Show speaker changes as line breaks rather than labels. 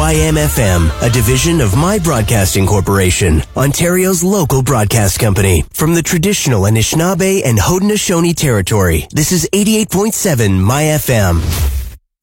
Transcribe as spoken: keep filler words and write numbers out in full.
Y M F M, a division of My Broadcasting Corporation, Ontario's local broadcast company. From the traditional Anishinaabe and Haudenosaunee territory, this is eighty-eight point seven My F M.